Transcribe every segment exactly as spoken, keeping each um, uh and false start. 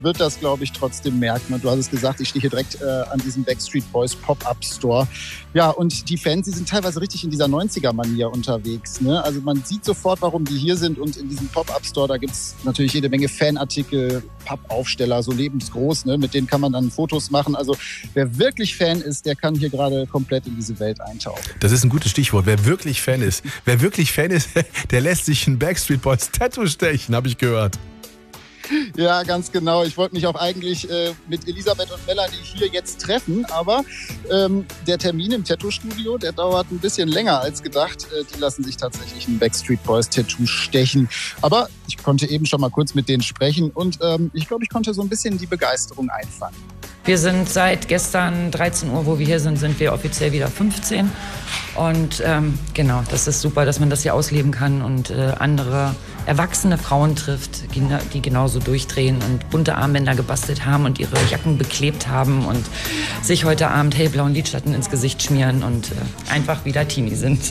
wird das, glaube ich, trotzdem merken. Und du hast es gesagt, ich stehe hier direkt äh, an diesem Backstreet Boys Pop-Up-Store. Ja, und die Fans, die sind teilweise richtig in dieser neunziger-Manier unterwegs. Ne? Also man sieht sofort, warum die hier sind. Und in diesem Pop-Up-Store, da gibt's natürlich jede Menge Fanartikel, Pappaufsteller, so lebensgroß. Ne? Mit denen kann man dann Fotos machen. Also wer wirklich Fan ist, der kann hier gerade komplett in diese Welt eintauchen. Das ist ein gutes Stichwort. Wer wirklich Fan ist, wer wirklich Fan ist, der lässt sich ein Backstreet Boys Tattoo stechen, habe ich gehört. Ja, ganz genau. Ich wollte mich auch eigentlich äh, mit Elisabeth und Melanie hier jetzt treffen, aber ähm, der Termin im Tattoo-Studio, der dauert ein bisschen länger als gedacht. Äh, die lassen sich tatsächlich ein Backstreet Boys Tattoo stechen. Aber ich konnte eben schon mal kurz mit denen sprechen und ähm, ich glaube, ich konnte so ein bisschen die Begeisterung einfangen. Wir sind seit gestern dreizehn Uhr, wo wir hier sind, sind wir offiziell wieder fünfzehn. Und ähm, genau, das ist super, dass man das hier ausleben kann und äh, andere erwachsene Frauen trifft, die genauso durchdrehen und bunte Armbänder gebastelt haben und ihre Jacken beklebt haben und sich heute Abend hellblauen Lidschatten ins Gesicht schmieren und äh, einfach wieder Teenie sind.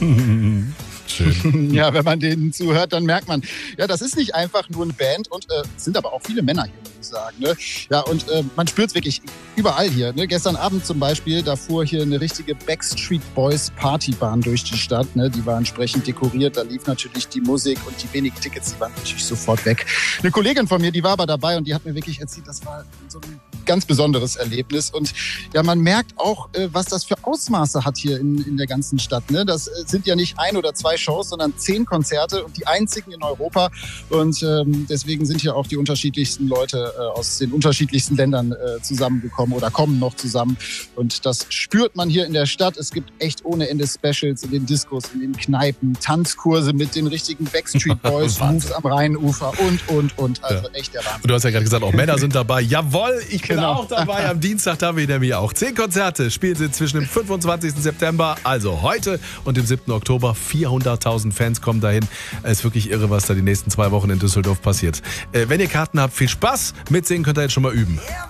Schön. Ja, wenn man denen zuhört, dann merkt man, ja, das ist nicht einfach nur eine Band und äh, es sind aber auch viele Männer hier, muss ich sagen. Ne? Ja, und äh, man spürt es wirklich überall hier. Ne? Gestern Abend zum Beispiel, da fuhr hier eine richtige Backstreet Boys Partybahn durch die Stadt. Ne? Die war entsprechend dekoriert, da lief natürlich die Musik und die wenigen Tickets, die waren natürlich sofort weg. Eine Kollegin von mir, die war aber dabei und die hat mir wirklich erzählt, das war so ein ganz besonderes Erlebnis. Und ja, man merkt auch, äh, was das für Ausmaße hat hier in, in der ganzen Stadt. Ne? Das äh, sind ja nicht ein oder zwei Shows, sondern zehn Konzerte und die einzigen in Europa. Und ähm, deswegen sind hier auch die unterschiedlichsten Leute äh, aus den unterschiedlichsten Ländern äh, zusammengekommen oder kommen noch zusammen. Und das spürt man hier in der Stadt. Es gibt echt ohne Ende Specials in den Diskos, in den Kneipen, Tanzkurse mit den richtigen Backstreet Boys, Moves am Rheinufer und, und, und. Also ja. Echt der Wahnsinn. Und du hast ja gerade gesagt, auch Männer sind dabei. Jawohl, ich bin Genau. auch dabei. Am Dienstag da wieder mir auch. Zehn Konzerte spielen sie zwischen dem fünfundzwanzigsten September, also heute, und dem siebten Oktober. vierhunderttausend Fans kommen dahin. Es ist wirklich irre, was da die nächsten zwei Wochen in Düsseldorf passiert. Äh, wenn ihr Karten habt, viel Spaß. Mitsingen könnt ihr jetzt schon mal üben.